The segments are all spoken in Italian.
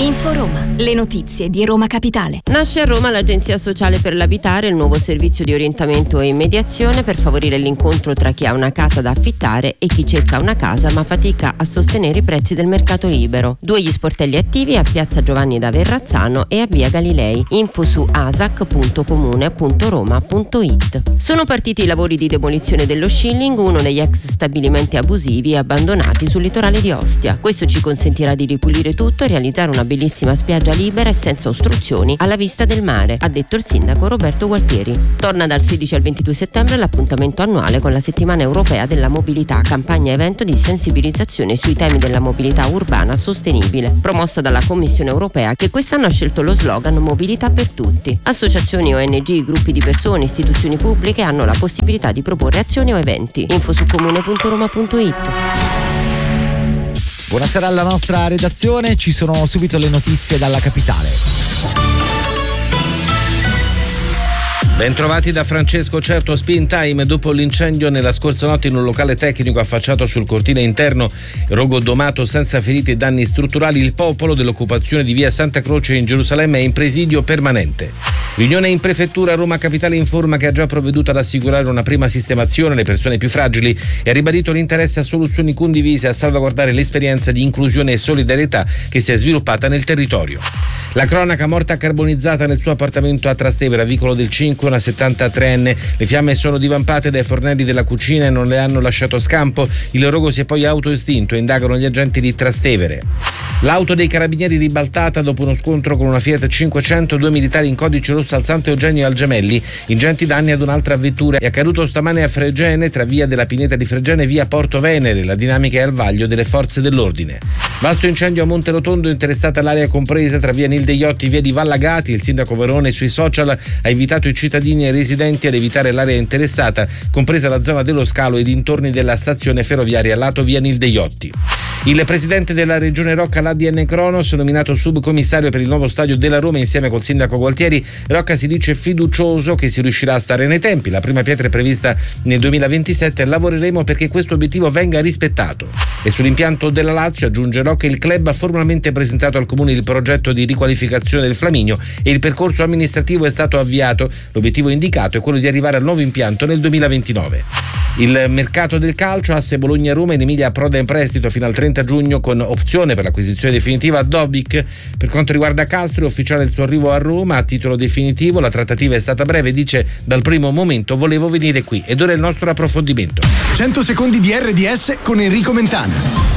Info Roma, le notizie di Roma Capitale. Nasce a Roma l'Agenzia Sociale per l'Abitare, il nuovo servizio di orientamento e mediazione per favorire l'incontro tra chi ha una casa da affittare e chi cerca una casa ma fatica a sostenere i prezzi del mercato libero. 2 gli sportelli attivi a Piazza Giovanni da Verrazzano e a Via Galilei. Info su asac.comune.roma.it. Sono partiti i lavori di demolizione dello Schilling, uno degli ex stabilimenti abusivi abbandonati sul litorale di Ostia. Questo ci consentirà di ripulire tutto e realizzare una bellissima spiaggia libera e senza ostruzioni alla vista del mare, ha detto il sindaco Roberto Gualtieri. Torna dal 16 al 22 settembre l'appuntamento annuale con la settimana europea della mobilità, campagna evento di sensibilizzazione sui temi della mobilità urbana sostenibile, promossa dalla Commissione europea, che quest'anno ha scelto lo slogan Mobilità per tutti. Associazioni, ONG, gruppi di persone, istituzioni pubbliche hanno la possibilità di proporre azioni o eventi. Info su comune.roma.it. Buonasera alla nostra redazione, ci sono subito le notizie dalla capitale. Bentrovati da Francesco Certo. Spin time dopo l'incendio nella scorsa notte in un locale tecnico affacciato sul cortile interno, rogo domato senza feriti e danni strutturali. Il popolo dell'occupazione di via Santa Croce in Gerusalemme è in presidio permanente. Riunione in prefettura. Roma Capitale informa che ha già provveduto ad assicurare una prima sistemazione alle persone più fragili e ha ribadito l'interesse a soluzioni condivise a salvaguardare l'esperienza di inclusione e solidarietà che si è sviluppata nel territorio. La cronaca: morta carbonizzata nel suo appartamento a Trastevere, vicolo del 5, una 73enne. Le fiamme sono divampate dai fornelli della cucina e non le hanno lasciato scampo. Il rogo si è poi autoestinto e indagano gli agenti di Trastevere. L'auto dei carabinieri ribaltata dopo uno scontro con una Fiat 500, 2 militari in codice rosso al Santo Eugenio e al Gemelli. Ingenti danni ad un'altra vettura. È accaduto stamane a Fregene, tra via della Pineta di Fregene e via Porto Venere. La dinamica è al vaglio delle forze dell'ordine. Vasto incendio a Monterotondo, interessata l'area compresa tra via Nilde Iotti e via di Vallagati. Il sindaco Verone sui social ha invitato i cittadini e residenti ad evitare l'area interessata, compresa la zona dello Scalo e dintorni della stazione ferroviaria lato via Nilde Iotti. Il presidente della regione Rocca, l'ADN Cronos, nominato subcommissario per il nuovo stadio della Roma insieme col sindaco Gualtieri. Rocca si dice fiducioso che si riuscirà a stare nei tempi. La prima pietra è prevista nel 2027 e lavoreremo perché questo obiettivo venga rispettato. E sull'impianto della Lazio, aggiunge Rocca, il club ha formalmente presentato al comune il progetto di riqualificazione del Flaminio e il percorso amministrativo è stato avviato. L'obiettivo indicato è quello di arrivare al nuovo impianto nel 2029. Il mercato del calcio: asse Bologna-Roma, in Emilia approda in prestito fino al 30 giugno con opzione per l'acquisizione definitiva a Dobbik. Per quanto riguarda Castro, è ufficiale il suo arrivo a Roma a titolo definitivo. La trattativa è stata breve, dice: dal primo momento volevo venire qui. Ed ora il nostro approfondimento. 100 secondi di RDS con Enrico Mentana.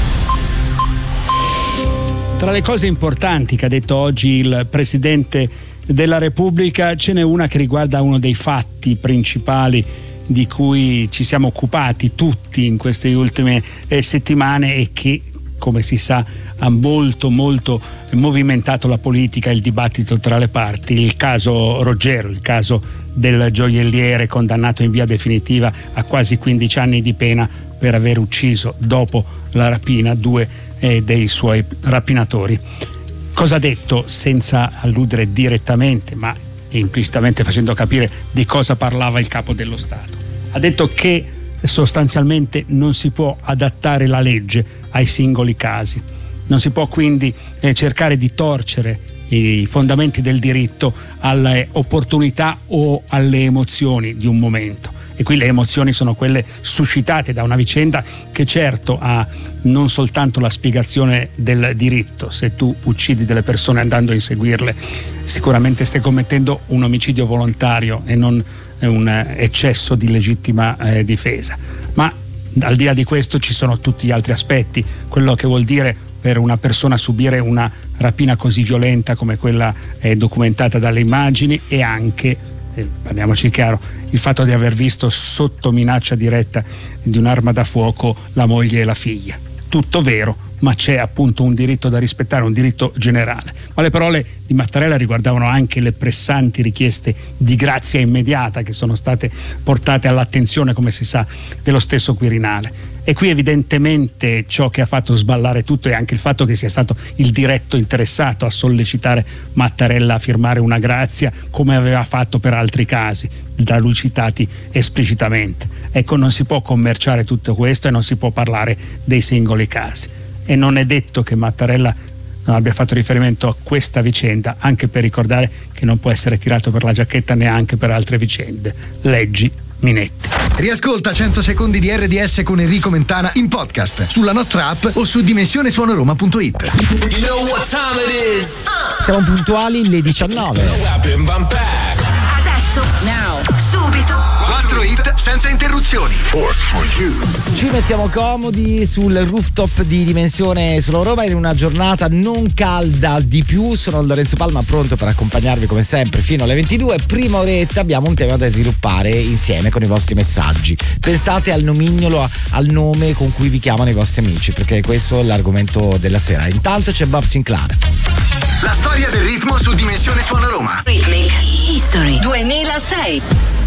Tra le cose importanti che ha detto oggi il Presidente della Repubblica ce n'è una che riguarda uno dei fatti principali di cui ci siamo occupati tutti in queste ultime settimane e che, come si sa, ha molto movimentato la politica e il dibattito tra le parti. Il caso Roggero, il caso del gioielliere condannato in via definitiva a quasi 15 anni di pena per aver ucciso, dopo la rapina, 2 dei suoi rapinatori. Cosa ha detto, senza alludere direttamente ma implicitamente facendo capire di cosa parlava il capo dello Stato? Ha detto che sostanzialmente non si può adattare la legge ai singoli casi, non si può quindi cercare di torcere i fondamenti del diritto alle opportunità o alle emozioni di un momento. E qui le emozioni sono quelle suscitate da una vicenda che certo ha non soltanto la spiegazione del diritto: se tu uccidi delle persone andando a inseguirle, sicuramente stai commettendo un omicidio volontario e non un eccesso di legittima difesa. Ma al di là di questo ci sono tutti gli altri aspetti, quello che vuol dire per una persona subire una rapina così violenta come quella documentata dalle immagini, e anche, parliamoci chiaro, il fatto di aver visto sotto minaccia diretta di un'arma da fuoco la moglie e la figlia. Tutto vero, ma c'è appunto un diritto da rispettare, un diritto generale. Ma le parole di Mattarella riguardavano anche le pressanti richieste di grazia immediata che sono state portate all'attenzione, come si sa, dello stesso Quirinale. E qui evidentemente ciò che ha fatto sballare tutto è anche il fatto che sia stato il diretto interessato a sollecitare Mattarella a firmare una grazia, come aveva fatto per altri casi, da lui citati esplicitamente. Ecco, non si può commerciare tutto questo e non si può parlare dei singoli casi. E non è detto che Mattarella non abbia fatto riferimento a questa vicenda, anche per ricordare che non può essere tirato per la giacchetta neanche per altre vicende. Leggi Minetti. Riascolta 100 secondi di RDS con Enrico Mentana in podcast sulla nostra app o su dimensionesuonoroma.it. Siamo puntuali le 19. Adesso, subito, 4 hit senza interruzioni. Ci mettiamo comodi sul rooftop di Dimensione sulla Roma in una giornata non calda di più. Sono Lorenzo Palma, pronto per accompagnarvi come sempre fino alle 22. Prima oretta abbiamo un tema da sviluppare insieme con i vostri messaggi. Pensate al nomignolo, al nome con cui vi chiamano i vostri amici, perché questo è l'argomento della sera. Intanto c'è Bob Sinclair. La storia del ritmo su Dimensione Suona Roma. Rhythmic History 2006.